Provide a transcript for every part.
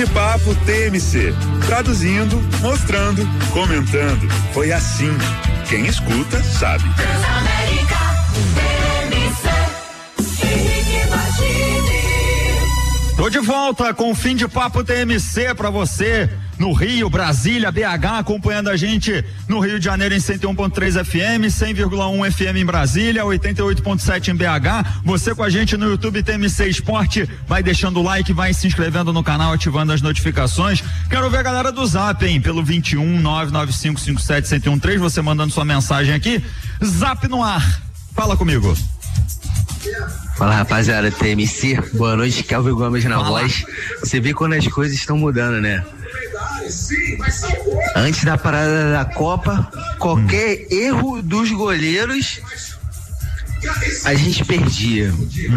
de Papo TMC. Traduzindo, mostrando, comentando. Foi assim. Quem escuta, sabe. Tô de volta com o Fim de Papo TMC pra você no Rio, Brasília, BH, acompanhando a gente no Rio de Janeiro em 101.3 FM, 100,1 FM em Brasília, 88.7 em BH. Você com a gente no YouTube TMC Esporte, vai deixando o like, vai se inscrevendo no canal, ativando as notificações. Quero ver a galera do Zap, hein, pelo 21-99557-1013, você mandando sua mensagem aqui. Zap no ar, fala comigo. Fala, rapaziada, TMC, boa noite, Kelvin Gomes na voz. Você vê quando as coisas estão mudando, né? Antes da parada da Copa, qualquer erro dos goleiros, a gente perdia.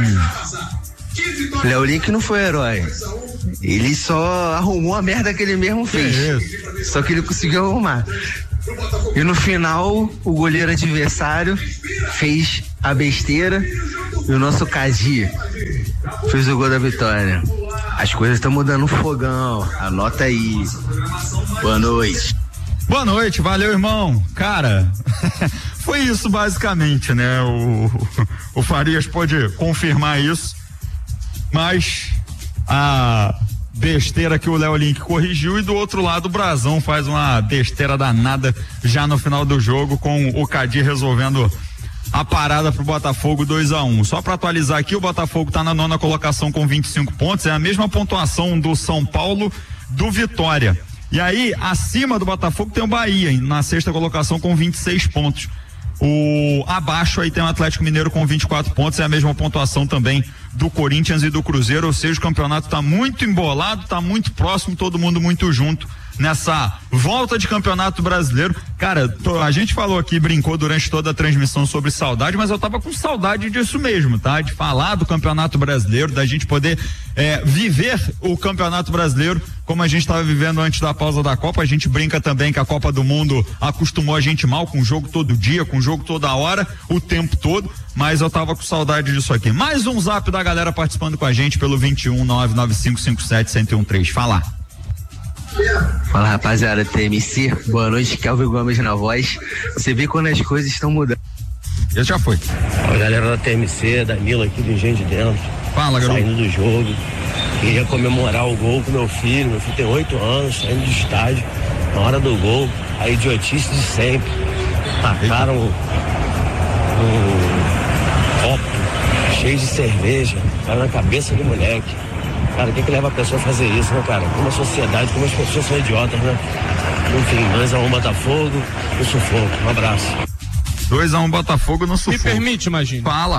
Léo Link não foi herói. Ele só arrumou a merda que ele mesmo fez. Só que ele conseguiu arrumar. E no final, o goleiro adversário fez a besteira e o nosso Kaji fez o gol da vitória. As coisas estão mudando no fogão, anota aí. Boa noite. Boa noite, valeu, irmão. Cara, foi isso basicamente, né? O Farias pode confirmar isso, mas a besteira que o Léo Link corrigiu, e do outro lado o Brazão faz uma besteira danada já no final do jogo, com o Kadir resolvendo a parada pro Botafogo 2-1. Só para atualizar aqui, o Botafogo tá na 9ª colocação com 25 pontos, é a mesma pontuação do São Paulo, do Vitória. E aí, acima do Botafogo tem o Bahia, na 6ª colocação com 26 pontos. Abaixo aí tem o Atlético Mineiro com 24 pontos, é a mesma pontuação também do Corinthians e do Cruzeiro, ou seja, o campeonato tá muito embolado, tá muito próximo, todo mundo muito junto nessa volta de campeonato brasileiro. Cara, a gente falou aqui, brincou durante toda a transmissão sobre saudade, mas eu tava com saudade disso mesmo, tá? De falar do campeonato brasileiro, da gente poder viver o campeonato brasileiro como a gente estava vivendo antes da pausa da Copa. A gente brinca também que a Copa do Mundo acostumou a gente mal, com jogo todo dia, com jogo toda hora, o tempo todo, mas eu tava com saudade disso aqui. Mais um zap da galera participando com a gente pelo 21-99557-1013. Fala. Fala, rapaziada, TMC, boa noite, Kelvin Gomes na voz. Você vê quando as coisas estão mudando. Esse já foi. Fala, galera da TMC, Danilo aqui do Engenho de Dentro. Fala, garoto. Saindo do jogo. Queria comemorar o gol com meu filho. Meu filho tem 8 anos, saindo do estádio. Na hora do gol, a idiotice de sempre. Tacaram um copo cheio de cerveja, cara, na cabeça do moleque. Cara, o que leva a pessoa a fazer isso, né, cara? Como a sociedade, como as pessoas são idiotas, né? Enfim, 2-1 Botafogo, no sufoco. Um abraço. 2-1 Botafogo no sufoco. Me permite, imagina. Fala.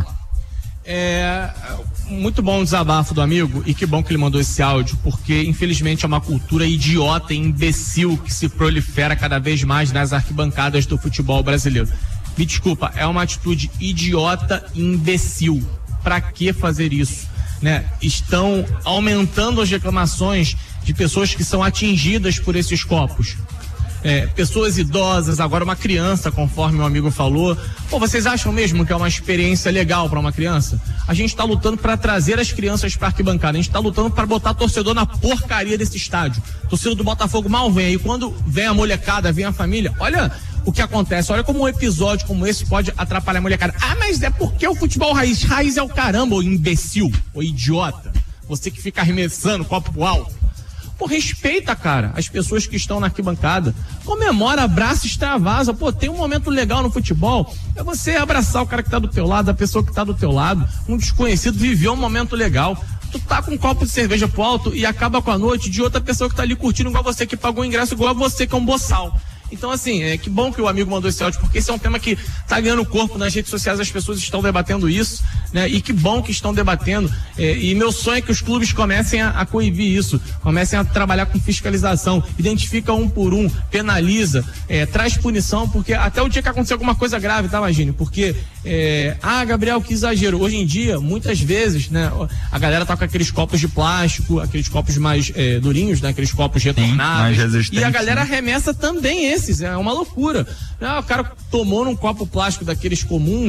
Muito bom o desabafo do amigo, e que bom que ele mandou esse áudio, porque infelizmente é uma cultura idiota e imbecil que se prolifera cada vez mais nas arquibancadas do futebol brasileiro. Me desculpa, é uma atitude idiota e imbecil. Pra que fazer isso? Né? Estão aumentando as reclamações de pessoas que são atingidas por esses copos. Pessoas idosas, agora uma criança, conforme o amigo falou. Pô, vocês acham mesmo que é uma experiência legal para uma criança? A gente tá lutando para trazer as crianças para arquibancada, a gente tá lutando para botar torcedor na porcaria desse estádio. Torcedor do Botafogo mal vem, e quando vem a molecada, vem a família, olha o que acontece, olha como um episódio como esse pode atrapalhar a molecada. Ah, mas é porque o futebol raiz é o caramba, ô imbecil, ô idiota, você que fica arremessando copo pro alto. Pô, respeita, cara, as pessoas que estão na arquibancada. Comemora, abraça, extravasa. Pô, tem um momento legal no futebol. É você abraçar o cara que tá do teu lado, a pessoa que tá do teu lado. Um desconhecido viveu um momento legal. Tu tá com um copo de cerveja pro alto e acaba com a noite de outra pessoa que tá ali curtindo igual você, que pagou o ingresso igual a você, que é um boçal. Então, assim, que bom que o amigo mandou esse áudio, porque esse é um tema que tá ganhando corpo nas redes sociais, as pessoas estão debatendo isso, né? E que bom que estão debatendo, e meu sonho é que os clubes comecem a coibir isso, comecem a trabalhar com fiscalização, identifica um por um, penaliza, traz punição, porque até o dia que acontecer alguma coisa grave, tá, Magine? Porque, Gabriel, que exagero. Hoje em dia, muitas vezes, né, a galera tá com aqueles copos de plástico, aqueles copos mais durinhos, né, aqueles copos retornáveis, e a galera arremessa também esses, é uma loucura. O cara tomou num copo plástico daqueles comuns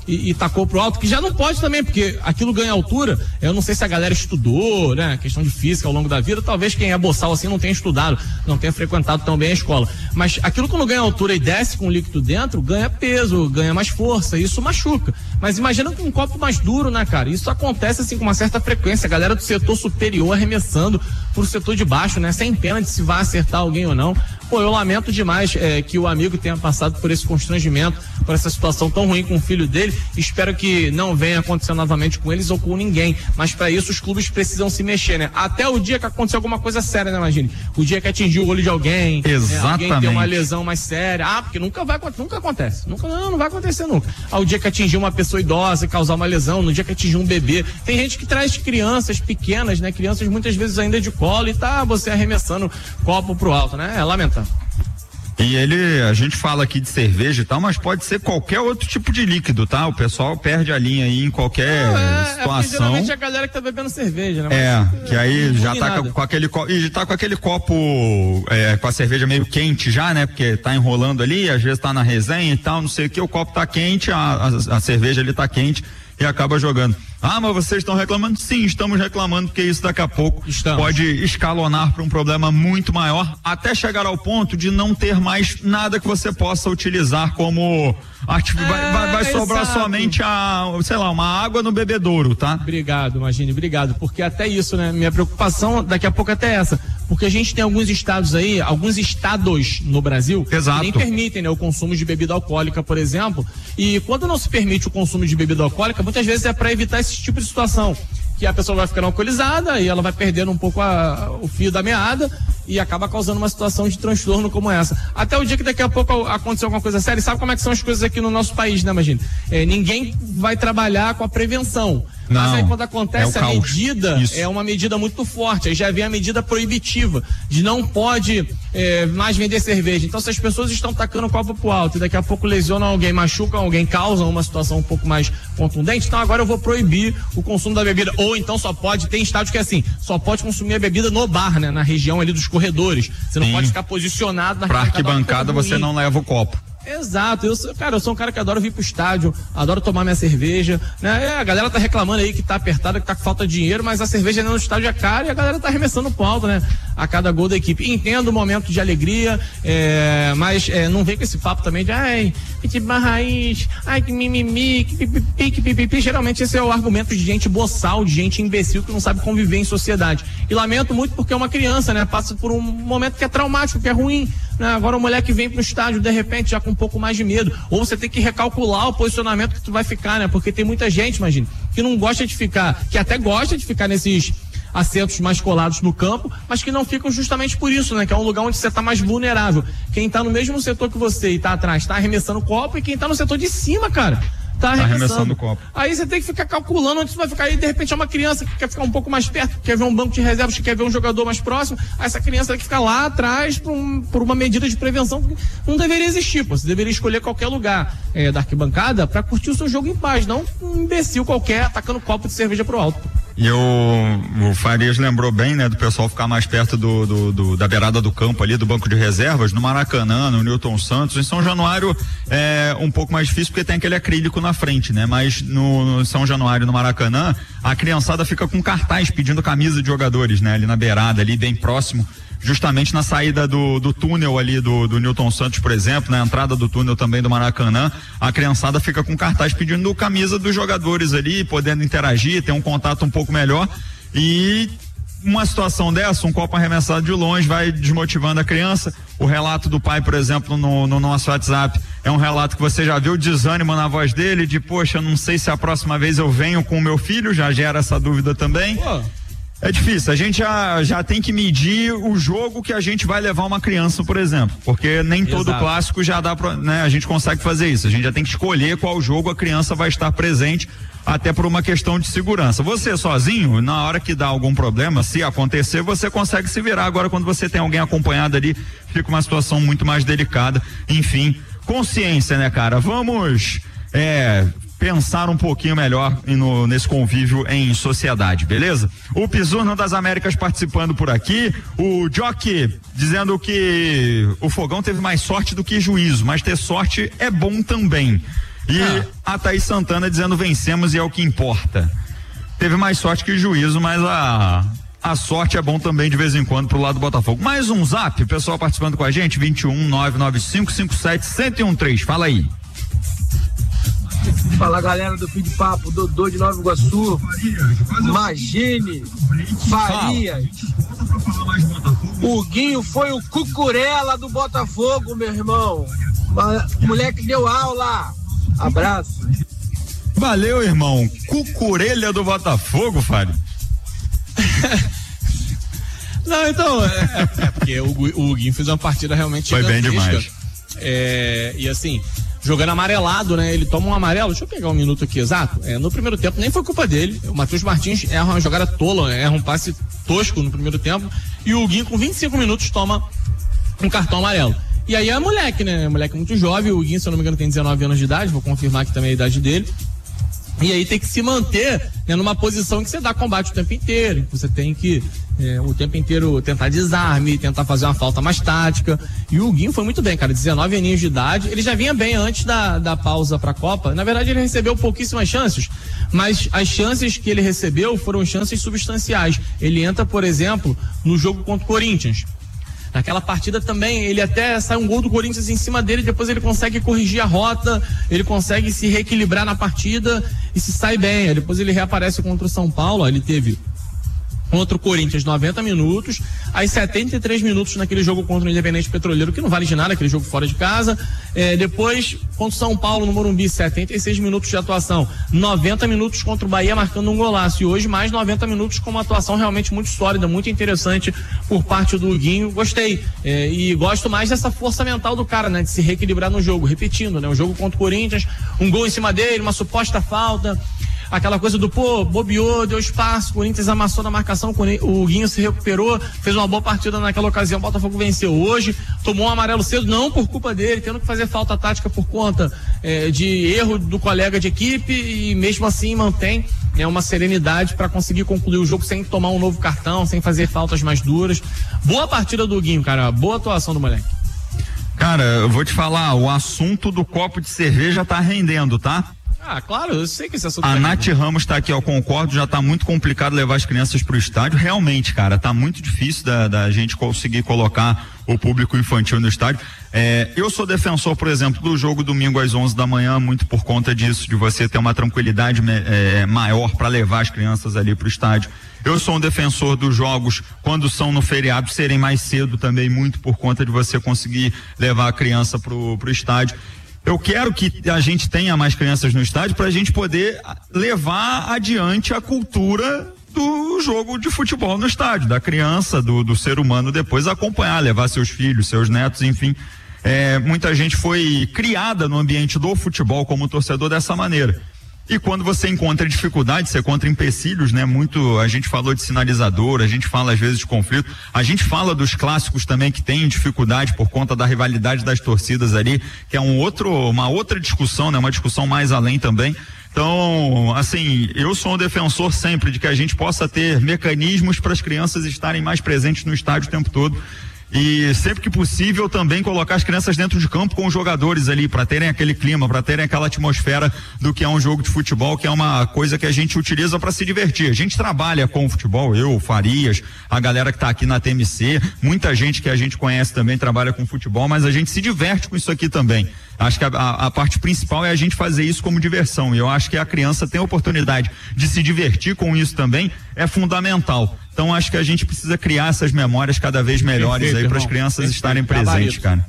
e tacou pro alto, que já não pode também, porque aquilo ganha altura. Eu não sei se a galera estudou, né? Questão de física ao longo da vida, talvez quem é boçal assim não tenha estudado, não tenha frequentado tão bem a escola. Mas aquilo quando ganha altura e desce com o líquido dentro, ganha peso, ganha mais força, isso machuca. Mas imagina com um copo mais duro, né, cara? Isso acontece assim com uma certa frequência, a galera do setor superior arremessando pro setor de baixo, né? Sem pena de se vai acertar alguém ou não. Pô, eu lamento demais que o amigo tenha passado por esse constrangimento, por essa situação tão ruim com o filho dele. Espero que não venha acontecer novamente com eles ou com ninguém. Mas para isso os clubes precisam se mexer, né? Até o dia que acontecer alguma coisa séria, né, imagine? O dia que atingiu o olho de alguém, alguém tem uma lesão mais séria. Porque nunca acontece. Não vai acontecer nunca. Ao dia que atingir uma pessoa idosa e causar uma lesão, no dia que atingir um bebê. Tem gente que traz crianças pequenas, né? Crianças muitas vezes ainda de colo e tá você arremessando copo pro alto, né? É lamentável. E a gente fala aqui de cerveja e tal, mas pode ser qualquer outro tipo de líquido, tá? O pessoal perde a linha aí em qualquer situação. Geralmente é a galera que tá bebendo cerveja, né? Mas, que aí já tá com aquele copo, e tá com aquele copo com a cerveja meio quente já, né? Porque tá enrolando ali, às vezes tá na resenha e tal, não sei o que, o copo tá quente, a cerveja ali tá quente e acaba jogando. Mas vocês estão reclamando? Sim, estamos reclamando, porque isso daqui a pouco pode escalonar para um problema muito maior, até chegar ao ponto de não ter mais nada que você possa utilizar como vai sobrar somente uma água no bebedouro, tá? Obrigado, Magine, obrigado, porque até isso, né? Minha preocupação daqui a pouco é até essa, porque a gente tem alguns estados no Brasil, exato, que nem permitem, né, o consumo de bebida alcoólica, por exemplo, e quando não se permite o consumo de bebida alcoólica, muitas vezes é para evitar esse tipo de situação, que a pessoa vai ficando alcoolizada e ela vai perdendo um pouco o fio da meada e acaba causando uma situação de transtorno como essa. Até o dia que daqui a pouco acontecer alguma coisa séria, sabe como é que são as coisas aqui no nosso país, né, imagina? Ninguém vai trabalhar com a prevenção. Mas aí quando acontece a medida, é uma medida muito forte, aí já vem a medida proibitiva, de não pode mais vender cerveja. Então se as pessoas estão tacando o copo pro alto e daqui a pouco lesionam alguém, machucam alguém, causam uma situação um pouco mais contundente, então agora eu vou proibir o consumo da bebida. Ou então tem estádio que é assim, só pode consumir a bebida no bar, né? Na região ali dos corredores. Você não pode ficar posicionado na arquibancada, você não leva o copo. Exato, eu sou um cara que adoro vir pro estádio, adoro tomar minha cerveja, né? A galera tá reclamando aí que tá apertada, que tá com falta de dinheiro, mas a cerveja no estádio é cara e a galera tá arremessando pro alto, né? A cada gol da equipe. Entendo o momento de alegria, mas não vem com esse papo também de que raiz, que mimimi, que pipipi. Geralmente esse é o argumento de gente boçal, de gente imbecil que não sabe conviver em sociedade. E lamento muito porque é uma criança, né? Passa por um momento que é traumático, que é ruim, né? Agora o moleque vem pro estádio, de repente, já com um pouco mais de medo, ou você tem que recalcular o posicionamento que tu vai ficar, né? Porque tem muita gente, imagina, que não gosta de ficar, que até gosta de ficar nesses assentos mais colados no campo, mas que não ficam justamente por isso, né? Que é um lugar onde você tá mais vulnerável. Quem tá no mesmo setor que você e tá atrás, tá arremessando o copo, e quem tá no setor de cima, cara, tá arremessando o copo. Aí você tem que ficar calculando onde você vai ficar. Aí de repente é uma criança que quer ficar um pouco mais perto, quer ver um banco de reservas, que quer ver um jogador mais próximo. Aí essa criança tem que ficar lá atrás por uma medida de prevenção que não deveria existir. Você deveria escolher qualquer lugar da arquibancada pra curtir o seu jogo em paz, não um imbecil qualquer atacando copo de cerveja pro alto. E o Farias lembrou bem, né, do pessoal ficar mais perto da beirada do campo ali, do banco de reservas, no Maracanã, no Newton Santos. Em São Januário é um pouco mais difícil porque tem aquele acrílico na frente, né? Mas no São Januário, no Maracanã, a criançada fica com cartaz pedindo camisa de jogadores, né? Ali na beirada, ali bem próximo, justamente na saída do túnel ali do Newton Santos, por exemplo, na entrada do túnel também do Maracanã, a criançada fica com cartaz pedindo camisa dos jogadores ali, podendo interagir, ter um contato um pouco melhor. E uma situação dessa, um copo arremessado de longe vai desmotivando a criança. O relato do pai, por exemplo, no nosso WhatsApp, é um relato que você já viu o desânimo na voz dele, de poxa, não sei se a próxima vez eu venho com o meu filho, já gera essa dúvida também. É difícil, a gente já tem que medir o jogo que a gente vai levar uma criança, por exemplo, porque nem todo clássico já dá pra, né, a gente consegue fazer isso, a gente já tem que escolher qual jogo a criança vai estar presente, até por uma questão de segurança. Você sozinho, na hora que dá algum problema, se acontecer, você consegue se virar. Agora, quando você tem alguém acompanhado ali, fica uma situação muito mais delicada. Enfim, consciência, né, cara? Vamos pensar um pouquinho melhor nesse convívio em sociedade, beleza? O Pisurno das Américas participando por aqui, o Jockey dizendo que o Fogão teve mais sorte do que juízo, mas ter sorte é bom também. E a Thaís Santana dizendo vencemos e é o que importa. Teve mais sorte que juízo, mas a sorte é bom também de vez em quando pro lado do Botafogo. Mais um zap, pessoal participando com a gente, 21-995-57-1013. Fala aí. Fala, galera do Fim de Papo, Dodô de Nova Iguaçu. Imagine, Farias. O Guinho foi o cucurela do Botafogo, meu irmão. O moleque deu aula. Abraço. Valeu, irmão. Cucurelha do Botafogo, Fábio. Não, então, porque o Guinho fez uma partida realmente foi bem demais. E assim, jogando amarelado, né? Ele toma um amarelo, deixa eu pegar um minuto aqui exato. No primeiro tempo nem foi culpa dele. O Matheus Martins erra uma jogada tola, erra um passe tosco no primeiro tempo. E o Guinho, com 25 minutos, toma um cartão amarelo. E aí é moleque, né? Moleque muito jovem. O Guinho, se eu não me engano, tem 19 anos de idade. Vou confirmar aqui também a idade dele. E aí tem que se manter, né, numa posição que você dá combate o tempo inteiro. Você tem que o tempo inteiro tentar desarme, tentar fazer uma falta mais tática. E o Guinho foi muito bem, cara, 19 aninhos de idade. Ele já vinha bem antes da pausa pra Copa. Na verdade, ele recebeu pouquíssimas chances, mas as chances que ele recebeu foram chances substanciais. Ele entra, por exemplo, no jogo contra o Corinthians. Naquela partida também, ele até sai um gol do Corinthians em cima dele, depois ele consegue corrigir a rota, ele consegue se reequilibrar na partida e se sai bem. Aí depois ele reaparece contra o São Paulo, ele teve contra o Corinthians 90 minutos, aí 73 minutos naquele jogo contra o Independente Petroleiro, que não vale de nada, aquele jogo fora de casa. Depois, contra o São Paulo no Morumbi, 76 minutos de atuação, 90 minutos contra o Bahia marcando um golaço, e hoje mais 90 minutos com uma atuação realmente muito sólida, muito interessante por parte do Guinho. Gostei, e gosto mais dessa força mental do cara, né, de se reequilibrar no jogo, repetindo, né, o jogo contra o Corinthians, um gol em cima dele, uma suposta falta, aquela coisa do bobeou, deu espaço, o Corinthians amassou na marcação, o Guinho se recuperou, fez uma boa partida naquela ocasião, o Botafogo venceu hoje, tomou um amarelo cedo, não por culpa dele, tendo que fazer falta tática por conta de erro do colega de equipe, e mesmo assim mantém uma serenidade para conseguir concluir o jogo sem tomar um novo cartão, sem fazer faltas mais duras. Boa partida do Guinho, cara, boa atuação do moleque. Cara, eu vou te falar, o assunto do copo de cerveja tá rendendo, tá? Ah, claro, eu sei que esse assunto. A Nath Ramos tá aqui, eu concordo, já tá muito complicado levar as crianças pro estádio, realmente, cara, tá muito difícil da gente conseguir colocar o público infantil no estádio. Eu sou defensor, por exemplo, do jogo domingo às 11 da manhã, muito por conta disso, de você ter uma tranquilidade maior para levar as crianças ali pro estádio. Eu sou um defensor dos jogos, quando são no feriado, serem mais cedo também, muito por conta de você conseguir levar a criança pro estádio. Eu quero que a gente tenha mais crianças no estádio para a gente poder levar adiante a cultura do jogo de futebol no estádio, da criança, do ser humano depois acompanhar, levar seus filhos, seus netos, enfim. Muita gente foi criada no ambiente do futebol como torcedor dessa maneira. E quando você encontra dificuldade, você encontra empecilhos, né? A gente falou de sinalizador, a gente fala às vezes de conflito, a gente fala dos clássicos também que tem dificuldade por conta da rivalidade das torcidas ali, que é uma outra discussão, né? Uma discussão mais além também. Então, assim, eu sou um defensor sempre de que a gente possa ter mecanismos para as crianças estarem mais presentes no estádio o tempo todo. E sempre que possível também colocar as crianças dentro de campo com os jogadores ali, para terem aquele clima, para terem aquela atmosfera do que é um jogo de futebol, que é uma coisa que a gente utiliza para se divertir. A gente trabalha com o futebol, eu, Farias, a galera que tá aqui na TMC, muita gente que a gente conhece também trabalha com futebol, mas a gente se diverte com isso aqui também. Acho que a parte principal é a gente fazer isso como diversão, e eu acho que a criança tem a oportunidade de se divertir com isso também, é fundamental. Então acho que a gente precisa criar essas memórias cada vez melhores aí para as crianças estarem presentes, cara.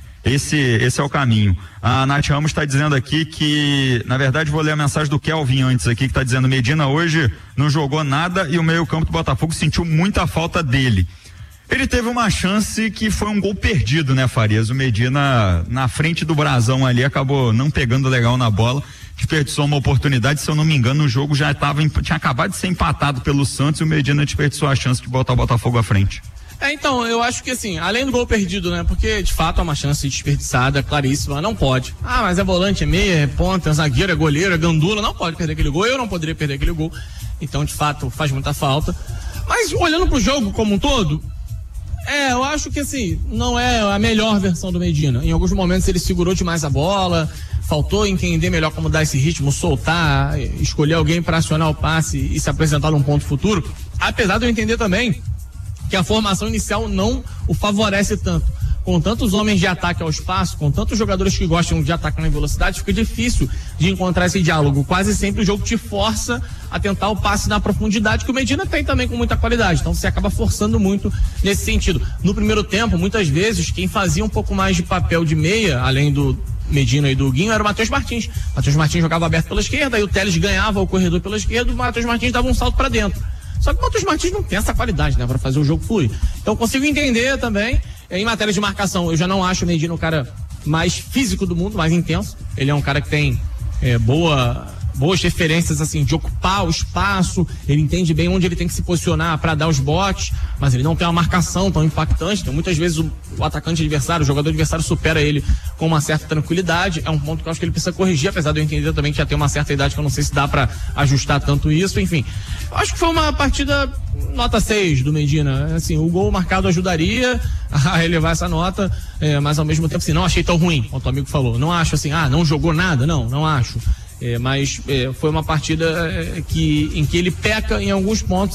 Esse é o caminho. A Nath Ramos está dizendo aqui que, na verdade, vou ler a mensagem do Kelvin antes aqui, que está dizendo: Medina hoje não jogou nada e o meio-campo do Botafogo sentiu muita falta dele. Ele teve uma chance que foi um gol perdido, né, Farias? O Medina, na frente do brasão ali, acabou não pegando legal na bola, desperdiçou uma oportunidade. Se eu não me engano, o jogo já tinha acabado de ser empatado pelo Santos e o Medina desperdiçou a chance de botar o Botafogo à frente. Então, eu acho que assim, além do gol perdido, né, porque de fato é uma chance desperdiçada, claríssima, não pode. Mas é volante, é meia, é ponta, é zagueiro, é goleiro, é gandula, não pode perder aquele gol, eu não poderia perder aquele gol. Então, de fato, faz muita falta. Mas olhando pro jogo como um todo, Eu acho que assim, não é a melhor versão do Medina. Em alguns momentos ele segurou demais a bola, faltou entender melhor como dar esse ritmo, soltar, escolher alguém para acionar o passe e se apresentar num ponto futuro. Apesar de eu entender também que a formação inicial não o favorece tanto. Com tantos homens de ataque ao espaço, com tantos jogadores que gostam de atacar na velocidade, fica difícil de encontrar esse diálogo. Quase sempre o jogo te força a tentar o passe na profundidade, que o Medina tem também com muita qualidade. Então você acaba forçando muito nesse sentido. No primeiro tempo, muitas vezes, quem fazia um pouco mais de papel de meia, além do Medina e do Guinho, era o Matheus Martins. Matheus Martins jogava aberto pela esquerda, aí o Telles ganhava o corredor pela esquerda, o Matheus Martins dava um salto para dentro. Só que o Matheus Martins não tem essa qualidade, né, para fazer o jogo fluir. Então eu consigo entender também. Em matéria de marcação, eu já não acho o Medina o cara mais físico do mundo, mais intenso. Ele é um cara que tem boas referências, assim, de ocupar o espaço. Ele entende bem onde ele tem que se posicionar para dar os botes, mas ele não tem uma marcação tão impactante. Então, muitas vezes o atacante adversário, o jogador adversário supera ele com uma certa tranquilidade. É um ponto que eu acho que ele precisa corrigir, apesar de eu entender também que já tem uma certa idade que eu não sei se dá para ajustar tanto isso. Enfim, eu acho que foi uma partida nota 6 do Medina. Assim, o gol marcado ajudaria a elevar essa nota, mas ao mesmo tempo, assim, não achei tão ruim, como o amigo falou. Não acho assim, não jogou nada, não acho. Mas foi uma partida em que ele peca em alguns pontos.